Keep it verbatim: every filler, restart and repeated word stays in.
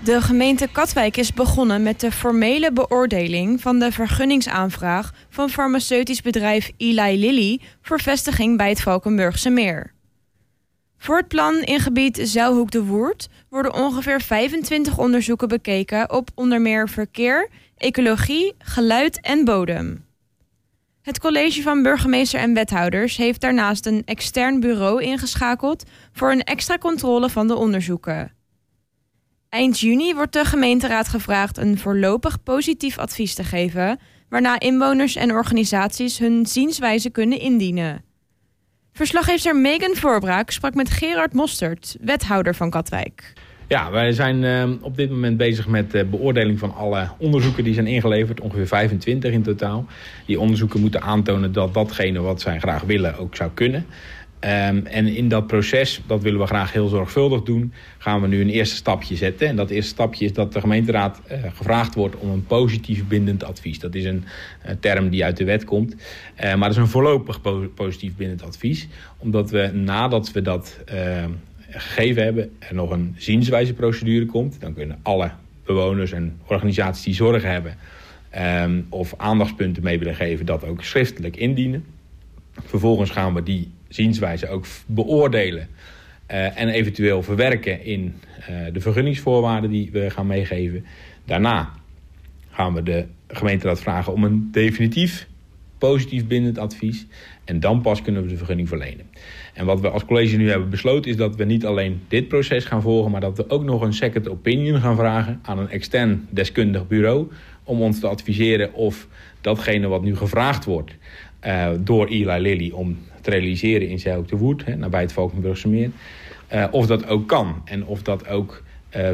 De gemeente Katwijk is begonnen met de formele beoordeling van de vergunningsaanvraag van farmaceutisch bedrijf Eli Lilly voor vestiging bij het Valkenburgse Meer. Voor het plan in gebied Zijlhoek de Woerd worden ongeveer vijfentwintig onderzoeken bekeken op onder meer verkeer, ecologie, geluid en bodem. Het college van burgemeester en wethouders heeft daarnaast een extern bureau ingeschakeld voor een extra controle van de onderzoeken. Eind juni wordt de gemeenteraad gevraagd een voorlopig positief advies te geven, waarna inwoners en organisaties hun zienswijze kunnen indienen. Verslaggever Megan Voorbraak sprak met Gerard Mostert, wethouder van Katwijk. Ja, wij zijn uh, op dit moment bezig met de beoordeling van alle onderzoeken die zijn ingeleverd. Ongeveer vijfentwintig in totaal. Die onderzoeken moeten aantonen dat datgene wat zij graag willen ook zou kunnen. Um, en in dat proces, dat willen we graag heel zorgvuldig doen, gaan we nu een eerste stapje zetten. En dat eerste stapje is dat de gemeenteraad uh, gevraagd wordt om een positief bindend advies. Dat is een uh, term die uit de wet komt. Uh, maar dat is een voorlopig po- positief bindend advies. Omdat we nadat we dat uh, gegeven hebben, er nog een zienswijzeprocedure komt. Dan kunnen alle bewoners en organisaties die zorgen hebben um, of aandachtspunten mee willen geven, dat ook schriftelijk indienen. Vervolgens gaan we die zienswijze ook beoordelen uh, en eventueel verwerken in uh, de vergunningsvoorwaarden die we gaan meegeven. Daarna gaan we de gemeenteraad vragen om een definitief positief bindend advies. En dan pas kunnen we de vergunning verlenen. En wat we als college nu hebben besloten is dat we niet alleen dit proces gaan volgen, maar dat we ook nog een second opinion gaan vragen aan een extern deskundig bureau om ons te adviseren of datgene wat nu gevraagd wordt uh, door Eli Lilly om te realiseren in Zijlhoek de Woerd, hè, nabij het Valkenburgse Meer, uh, of dat ook kan en of dat ook